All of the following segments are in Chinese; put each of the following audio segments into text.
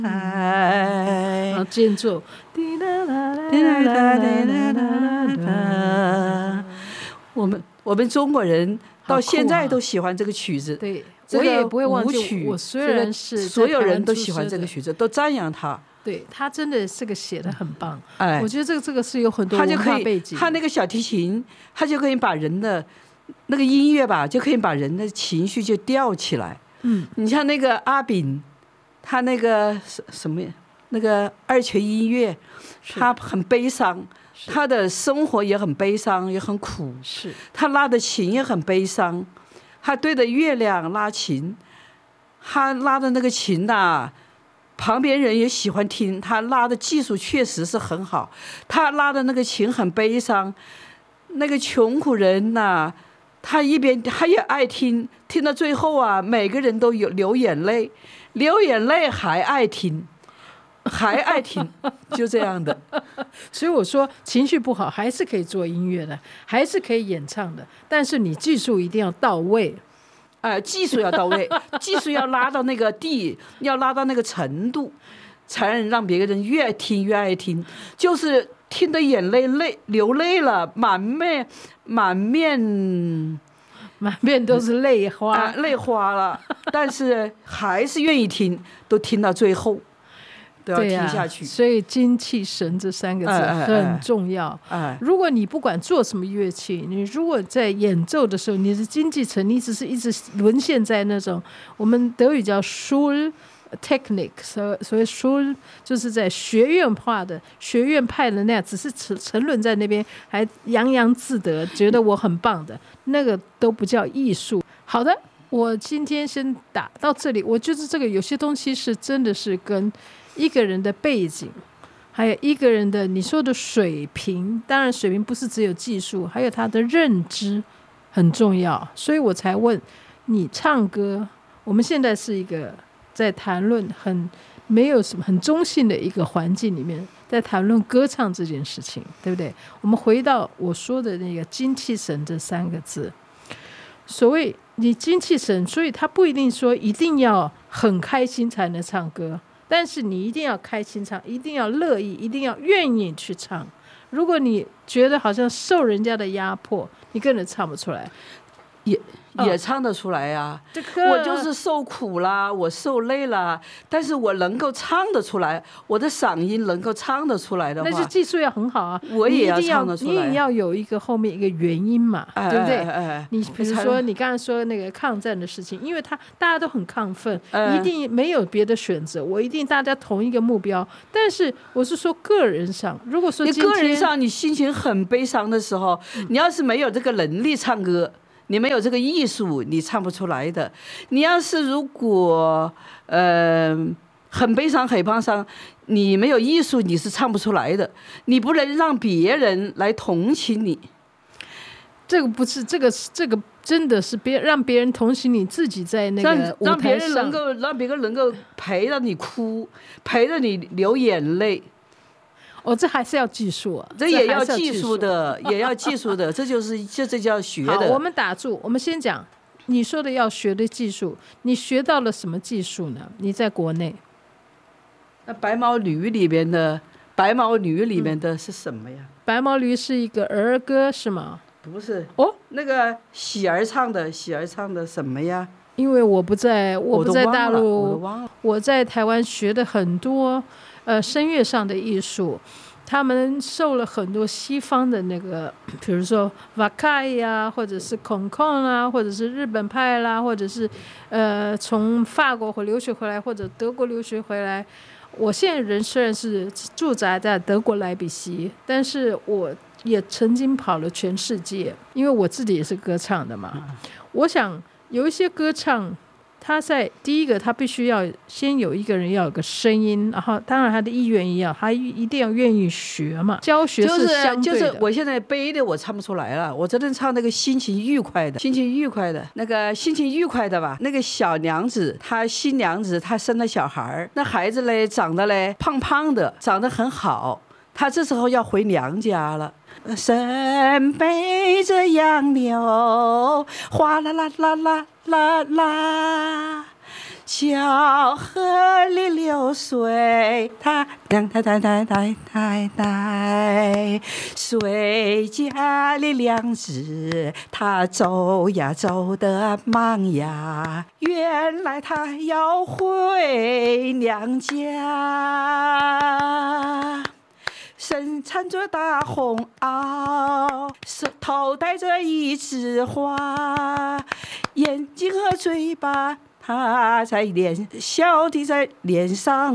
然后间奏， 我们中国人到现在都喜欢这个曲子。 对，我也不会忘记。我虽然是所有人都喜欢这个曲子，都赞扬他。 对，他真的这个写得很棒。我觉得这个是有很多文化背景。 他那个小提琴，他就可以把人的那个音乐吧，就可以把人的情绪就吊起来。你像那个阿炳，他那个什么那个二泉音乐，他很悲伤，他的生活也很悲伤，也很苦。他拉的琴也很悲伤，他对着月亮拉琴，他拉的那个琴呐，旁边人也喜欢听，他拉的技术确实是很好。他拉的那个琴很悲伤，那个穷苦人呐，他一边他也爱听，听到最后啊，每个人都有流眼泪，流眼泪还爱听，还爱听，就这样的。 所以我说，情绪不好还是可以做音乐的，还是可以演唱的，但是你技术一定要到位。 技术要到位，技术要拉到那个地，要拉到那个程度，才能让别人越听越爱听。就是听得眼泪流泪了，满面都是泪花， 泪花了，但是还是愿意听，都听到最后。都要听下去。 所以精气神这三个字很重要。如果你不管做什么乐器，你如果在演奏的时候你是精气神，你只是一直沦陷在那种我们德语叫 Schultechnik， 所以 Schul 就是在学院化的学院派的那样，只是沉沦在那边还洋洋自得觉得我很棒的那个都不叫艺术。好的，我今天先打到这里。我觉得这个有些东西是真的是跟一个人的背景，还有一个人的你说的水平，当然水平不是只有技术，还有他的认知很重要。所以我才问你唱歌，我们现在是一个在谈论很没有什么很中性的一个环境里面，在谈论歌唱这件事情，对不对？我们回到我说的那个精气神这三个字，所谓你精气神，所以他不一定说一定要很开心才能唱歌，但是你一定要开心唱，一定要乐意，一定要愿意去唱。如果你觉得好像受人家的压迫，你根本唱不出来。 也唱得出来呀、我就是受苦啦，我受累啦，但是我能够唱得出来，我的嗓音能够唱得出来的话， 那就技术要很好啊。 我也要唱得出来， 你也要有一个后面一个原因嘛，对不对？你比如说你刚才说那个抗战的事情，因为大家都很亢奋，一定没有别的选择，我一定大家同一个目标。但是我是说个人上，如果说你个人上你心情很悲伤的时候，你要是没有这个能力唱歌，你没有这个艺术，你唱不出来的。你要是如果很悲伤很悲伤，你没有艺术，你是唱不出来的。你不能让别人来同情你。 这个不是这个真的是让别人同情你自己在那个舞台上， 让别人能够陪着你哭，陪着你流眼泪。 这还是要技术啊， 这也要技术的，也要技术的，这叫学的。 好，我们打住，我们先讲你说的要学的技术，你学到了什么技术呢？你在国内， 那白毛驴里面的是什么呀？ 白毛驴是一个儿歌是吗？ 不是那个喜儿唱的什么呀？ 因为我不在大陆，我在台湾学的很多声乐上的艺术，他们受了很多西方的那个，比如说瓦卡呀，或者是孔孔啦，或者是日本派啦，或者是从法国留学回来，或者德国留学回来。我现在人虽然是驻扎在德国莱比锡，但是我也曾经跑了全世界，因为我自己也是歌唱的嘛。我想有一些歌唱，他在第一个他必须要先有一个人要有个声音，然后当然他的意愿也要，他一定要愿意学嘛。教学是相对的， 就是我现在悲的我唱不出来了，我只能唱那个心情愉快的那个心情愉快的吧。那个小娘子，她新娘子，她生了小孩，那孩子嘞长得嘞胖胖的，长得很好，她这时候要回娘家了。身背着杨柳，哗啦啦啦啦啦啦， 小河里流水，它谁家里娘子，她走呀走得忙呀，原来她要回娘家。身穿着大红袄，头戴着一枝花，眼睛和嘴巴他在笑地在脸上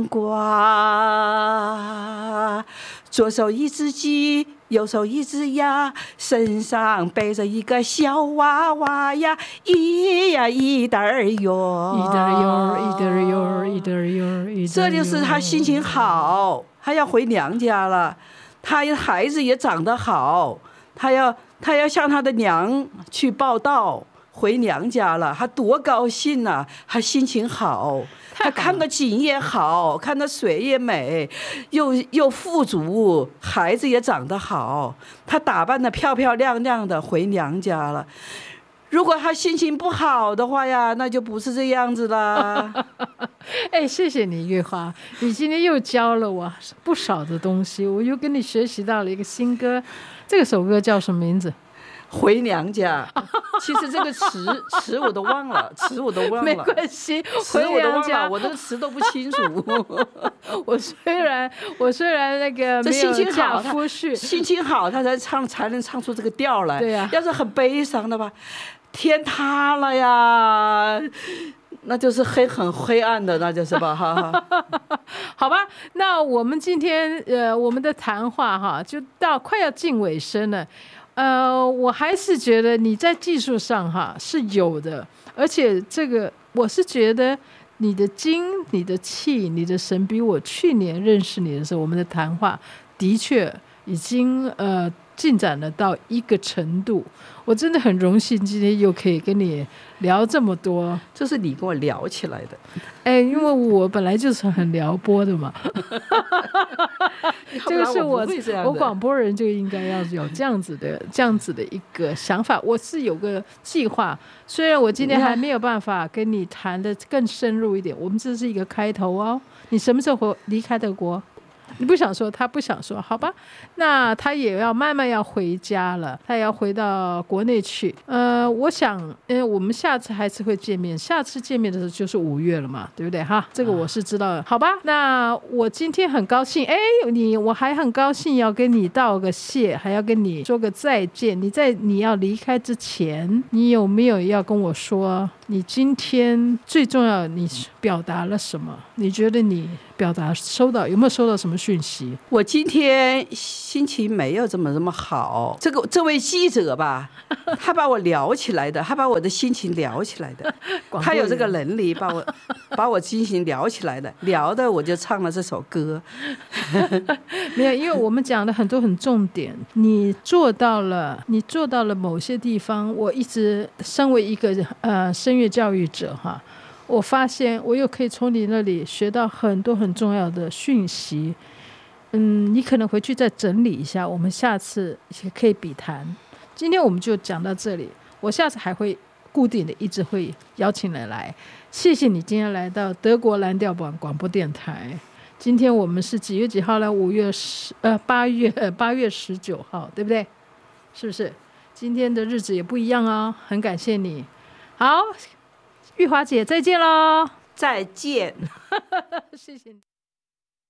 挂，左手一只鸡，右手一只鸭，身上背着一个小娃娃呀，咿呀一嘚儿哟， 一嘚儿哟，一嘚儿哟，一嘚儿哟，一嘚儿哟。 这就是他心情好，他要回娘家了，他孩子也长得好，他要向他的娘去报道。回娘家了，他多高兴啊，他心情好，他看个景也好，看的水也美，又富足，孩子也长得好，他打扮得漂漂亮亮的回娘家了。如果他心情不好的话呀，那就不是这样子啦。 哎，谢谢你，月花，你今天又教了我不少的东西，我又跟你学习到了一个新歌。这首歌叫什么名字？ 回娘家。其实这个词我都忘了， 没关系， 词我都忘了，我这个词都不清楚。 我虽然那个这心情好， 心情好，他才能唱出这个调来。 对呀， 要是很悲伤的吧，天塌了呀，那就是很黑暗的，那就是吧，哈。 好吧，那我们今天我们的谈话哈，就到快要近尾声了。我还是觉得你在技术上哈是有的，而且这个我是觉得你的精、你的气、你的神，比我去年认识你的时候，我们的谈话的确已经进展了到一个程度。我真的很荣幸今天又可以跟你聊这么多， 这是你跟我聊起来的。 哎，因为我本来就是很撩拨的嘛。这个是我广播人就应该要有这样子的一个想法。我是有个计划，虽然我今天还没有办法跟你谈的更深入一点，我们这是一个开头哦。你什么时候离开德国？你不想说，他不想说，好吧？那他也要慢慢要回家了，他也要回到国内去。我想，我们下次还是会见面，下次见面的时候就是5月了嘛，对不对哈？这个我是知道的，好吧？那我今天很高兴，我还很高兴要跟你道个谢，还要跟你说个再见。你要离开之前，你有没有要跟我说？你今天最重要，你表达了什么？你觉得你表达有没有收到什么讯息？ 我今天心情没有这么好。这位记者吧，他把我聊起来的，他把我的心情聊起来的，他有这个能力把我心情聊起来的，聊的我就唱了这首歌。 没有，因为我们讲了很多很重点，你做到了某些地方。我一直身为一个声乐教育者哈，我发现我又可以从你那里学到很多很重要的讯息。你可能回去再整理一下，我们下次也可以笔谈。今天我们就讲到这里，我下次还会固定的一直会邀请人来。谢谢你今天来到德国蓝调广播电台。今天我们是几月几号呢？8月19号，对不对？是不是？今天的日子也不一样哦，很感谢你。好，玉华姐再见咯。 再见。 谢谢你。